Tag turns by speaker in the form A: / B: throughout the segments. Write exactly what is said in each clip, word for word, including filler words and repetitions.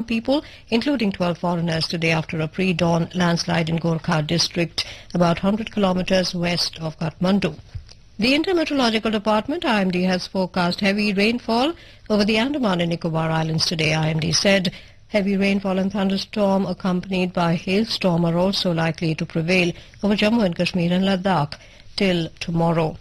A: people, including twelve foreigners, today after a pre-dawn landslide in Gorkha district, about one hundred kilometers west of Kathmandu. The Intermeteorological Department, I M D, has forecast heavy rainfall over the Andaman and Nicobar Islands today. I M D said heavy rainfall and thunderstorm accompanied by hailstorm are also likely to prevail over Jammu and Kashmir and Ladakh till tomorrow.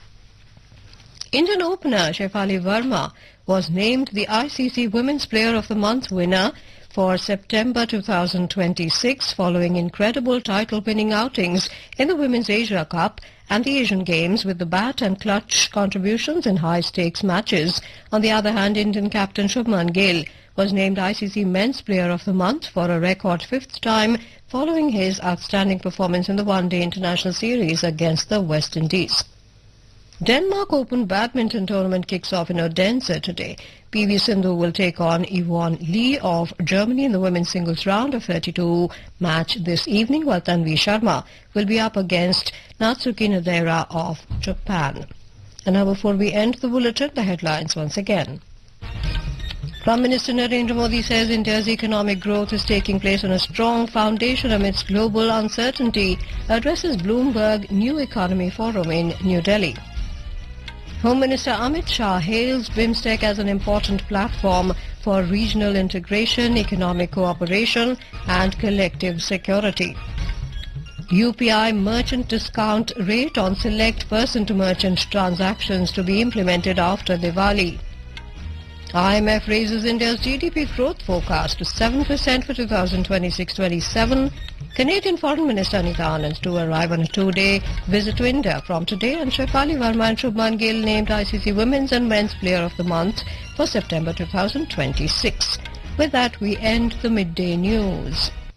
A: Indian opener Shefali Verma was named the I C C Women's Player of the Month winner for September two thousand twenty-six following incredible title-winning outings in the Women's Asia Cup and the Asian Games with the bat and clutch contributions in high-stakes matches. On the other hand, Indian captain Shubman Gill was named I C C Men's Player of the Month for a record fifth time following his outstanding performance in the one-day international series against the West Indies. Denmark Open badminton tournament kicks off in Odense today. P V Sindhu will take on Yvonne Lee of Germany in the women's singles round of thirty-two match this evening, while Tanvi Sharma will be up against Natsuki Nadera of Japan. And now, before we end the bulletin, the headlines once again. Prime Minister Narendra Modi says India's economic growth is taking place on a strong foundation amidst global uncertainty, addresses Bloomberg New Economy Forum in New Delhi. Home Minister Amit Shah hails BIMSTEC as an important platform for regional integration, economic cooperation and collective security. U P I merchant discount rate on select person-to-merchant transactions to be implemented after Diwali. I M F raises India's G D P growth forecast to seven percent for two thousand twenty-six twenty-seven. Canadian Foreign Minister Anita Anand to arrive on a two-day visit to India from today, and Shefali Verma and Shubman Gill named I C C Women's and Men's Player of the Month for September two thousand twenty-six. With that, we end the midday news.